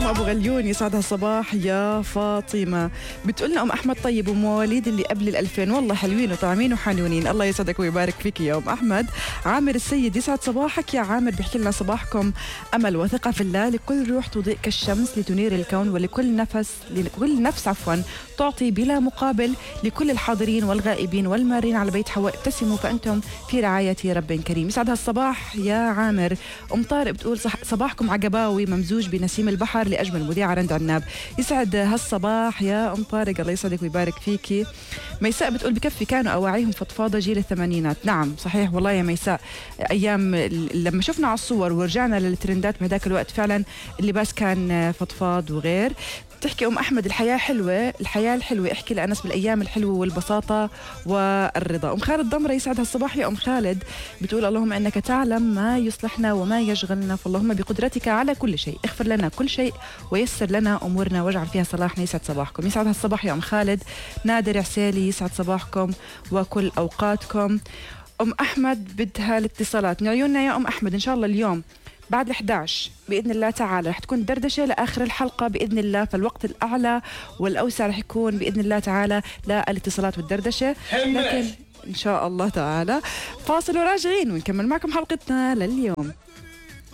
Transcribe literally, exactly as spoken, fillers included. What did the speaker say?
أبو غليون يسعدها الصباح يا فاطمة. بتقولنا أم أحمد طيب ومواليد اللي قبل الألفين والله حلوين وطعمين وحنونين. الله يسعدك ويبارك فيك يا أم أحمد. عامر السيد يسعد صباحك يا عامر، بيحكي لنا صباحكم أمل وثقة في الله، لكل روح تضيء كالشمس لتنير الكون، ولكل نفس لكل نفس عفوا تعطي بلا مقابل، لكل الحاضرين والغائبين والمارين على بيت حواء ابتسموا فأنتم في رعاية رب كريم. يسعدها الصباح يا عامر. أم طارق بتقول صباحكم عقباوي ممزوج بنسيم البحر لأجمل مذيعة رند عناب. يسعد هالصباح يا أم طارق، الله يسعدك ويبارك فيكي. ميساء بتقول بكفي كانوا أواعيهم فضفاضة جيل الثمانينات. نعم صحيح والله يا ميساء، أيام لما شفنا على الصور ورجعنا للترندات بهداك الوقت فعلا اللباس كان فضفاض وغير. تحكي أم أحمد الحياة حلوة، الحياة الحلوة احكي لأنس بالأيام الحلوة والبساطة والرضا. أم خالد ضمرة يسعدها الصباح يا أم خالد، بتقول اللهم أنك تعلم ما يصلحنا وما يشغلنا، فاللهم بقدرتك على كل شيء اغفر لنا كل شيء ويسر لنا أمورنا واجعل فيها صلاحنا. يسعد صباحكم. يسعدها الصباح يا أم خالد. نادر عسيلي يسعد صباحكم وكل أوقاتكم. أم أحمد بدها الاتصالات من عيوننا يا أم أحمد. إن شاء الله اليوم بعد الإحدى عشر بإذن الله تعالى رح تكون دردشة لآخر الحلقة بإذن الله، فالوقت الأعلى والأوسع رح يكون بإذن الله تعالى للاتصالات والدردشة، لكن إن شاء الله تعالى فاصل وراجعين ونكمل معكم حلقتنا لليوم.